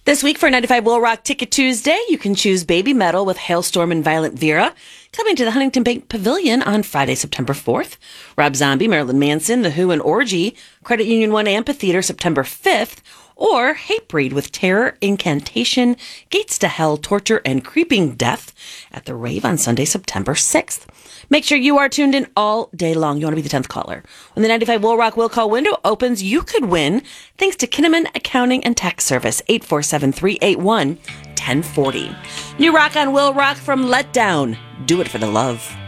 This week for 95 Will Rock Ticket Tuesday, you can choose Baby Metal with Hailstorm and Violent Vera, coming to the Huntington Bank Pavilion on Friday, September 4th. Rob Zombie, Marilyn Manson, The Who, and Orgy, Credit Union 1 Amphitheater, September 5th. Or Hatebreed with Terror, Incantation, Gates to Hell, Torture, and Creeping Death at the Rave on Sunday, September 6th. Make sure you are tuned in all day long. You want to be the 10th caller. When the 95 Will Rock Will Call window opens, you could win thanks to Kinnaman Accounting and Tax Service, 847-381-1040. New rock on Will Rock from Letdown. Do it for the love.